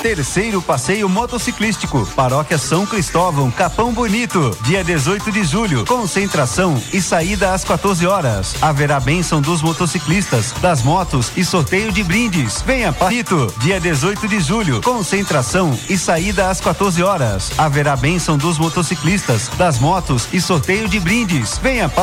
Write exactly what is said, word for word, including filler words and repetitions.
Terceiro passeio motociclístico, Paróquia São Cristóvão, Capão Bonito, dia dezoito de julho, concentração e saída às quatorze horas. Haverá bênção dos motociclistas, das motos e sorteio de brindes. Venha Palito, dia dezoito de julho, concentração e saída às quatorze horas. Haverá bênção dos motociclistas, das motos e sorteio de brindes. Venha